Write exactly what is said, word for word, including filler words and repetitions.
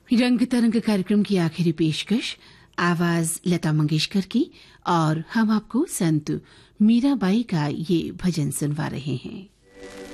रंग तरंग कार्यक्रम की आखिरी पेशकश आवाज लता मंगेशकर की और हम आपको संत मीराबाई का ये भजन सुनवा रहे हैं।